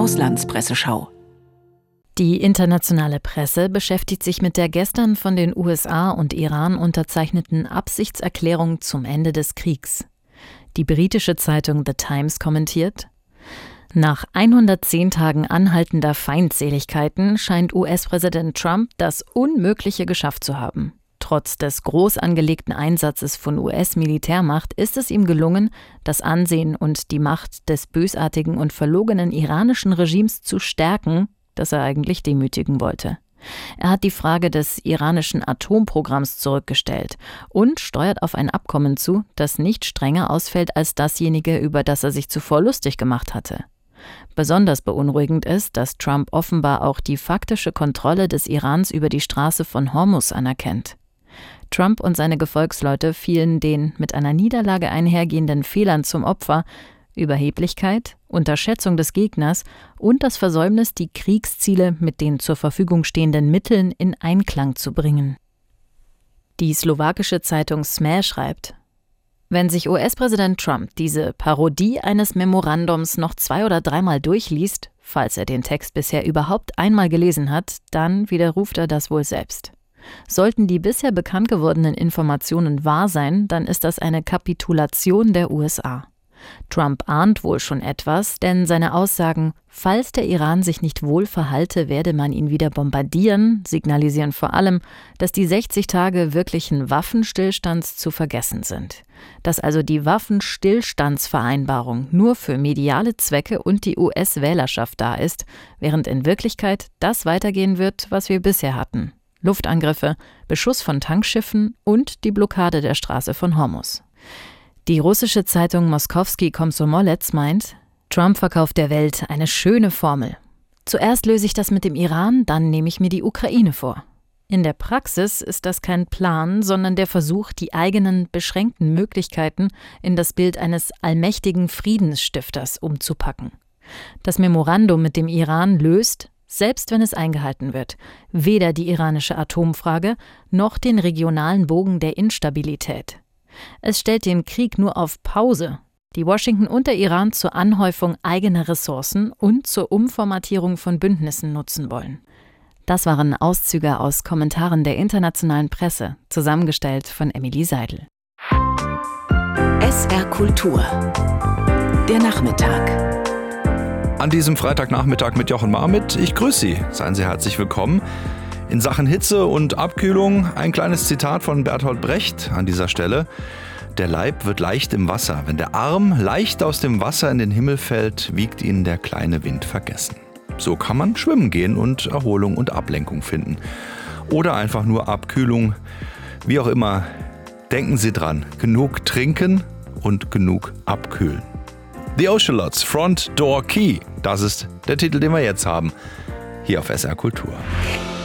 Auslandspresseschau. Die internationale Presse beschäftigt sich mit der gestern von den USA und Iran unterzeichneten Absichtserklärung zum Ende des Kriegs. Die britische Zeitung The Times kommentiert: Nach 110 Tagen anhaltender Feindseligkeiten scheint US-Präsident Trump das Unmögliche geschafft zu haben. Trotz des groß angelegten Einsatzes von US-Militärmacht ist es ihm gelungen, das Ansehen und die Macht des bösartigen und verlogenen iranischen Regimes zu stärken, das er eigentlich demütigen wollte. Er hat die Frage des iranischen Atomprogramms zurückgestellt und steuert auf ein Abkommen zu, das nicht strenger ausfällt als dasjenige, über das er sich zuvor lustig gemacht hatte. Besonders beunruhigend ist, dass Trump offenbar auch die faktische Kontrolle des Irans über die Straße von Hormuz anerkennt. Trump und seine Gefolgsleute fielen den mit einer Niederlage einhergehenden Fehlern zum Opfer: Überheblichkeit, Unterschätzung des Gegners und das Versäumnis, die Kriegsziele mit den zur Verfügung stehenden Mitteln in Einklang zu bringen. Die slowakische Zeitung SME schreibt: Wenn sich US-Präsident Trump diese Parodie eines Memorandums noch 2- oder 3-mal durchliest, falls er den Text bisher überhaupt einmal gelesen hat, dann widerruft er das wohl selbst. Sollten die bisher bekannt gewordenen Informationen wahr sein, dann ist das eine Kapitulation der USA. Trump ahnt wohl schon etwas, denn seine Aussagen, falls der Iran sich nicht wohl verhalte, werde man ihn wieder bombardieren, signalisieren vor allem, dass die 60 Tage wirklichen Waffenstillstands zu vergessen sind. Dass also die Waffenstillstandsvereinbarung nur für mediale Zwecke und die US-Wählerschaft da ist, während in Wirklichkeit das weitergehen wird, was wir bisher hatten: Luftangriffe, Beschuss von Tankschiffen und die Blockade der Straße von Hormuz. Die russische Zeitung Moskowski Komsomolets meint: Trump verkauft der Welt eine schöne Formel. Zuerst löse ich das mit dem Iran, dann nehme ich mir die Ukraine vor. In der Praxis ist das kein Plan, sondern der Versuch, die eigenen beschränkten Möglichkeiten in das Bild eines allmächtigen Friedensstifters umzupacken. Das Memorandum mit dem Iran löst, selbst wenn es eingehalten wird, weder die iranische Atomfrage noch den regionalen Bogen der Instabilität. Es stellt den Krieg nur auf Pause, die Washington und der Iran zur Anhäufung eigener Ressourcen und zur Umformatierung von Bündnissen nutzen wollen. Das waren Auszüge aus Kommentaren der internationalen Presse, zusammengestellt von Emily Seidel. SR Kultur. Der Nachmittag. An diesem Freitagnachmittag mit Jochen Marmit. Ich grüße Sie. Seien Sie herzlich willkommen. In Sachen Hitze und Abkühlung ein kleines Zitat von Bertolt Brecht an dieser Stelle: Der Leib wird leicht im Wasser. Wenn der Arm leicht aus dem Wasser in den Himmel fällt, wiegt ihn der kleine Wind vergessen. So kann man schwimmen gehen und Erholung und Ablenkung finden. Oder einfach nur Abkühlung. Wie auch immer, denken Sie dran: genug trinken und genug abkühlen. The Ocelots, Front Door Key. Das ist der Titel, den wir jetzt haben, hier auf SR Kultur.